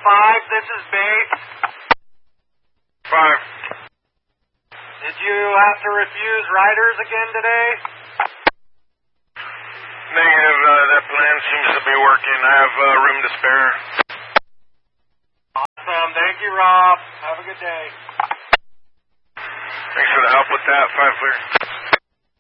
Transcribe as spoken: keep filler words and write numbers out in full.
five, this is Bates. Five. Did you have to refuse riders again today? Negative. Uh, that plan seems to be working. I have uh, room to spare. Awesome. Thank you, Rob. Have a good day. Thanks for the help with that. Five clear.